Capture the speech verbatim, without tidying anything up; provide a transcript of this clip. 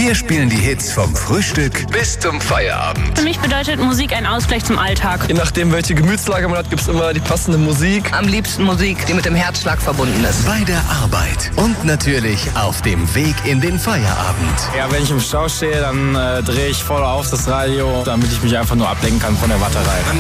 Wir spielen die Hits vom Frühstück bis zum Feierabend. Für mich bedeutet Musik ein Ausgleich zum Alltag. Je nachdem, welche Gemütslage man hat, gibt es immer die passende Musik. Am liebsten Musik, die mit dem Herzschlag verbunden ist. Bei der Arbeit und natürlich auf dem Weg in den Feierabend. Ja, wenn ich im Stau stehe, dann äh, drehe ich voll auf das Radio, damit ich mich einfach nur ablenken kann von der Warterei.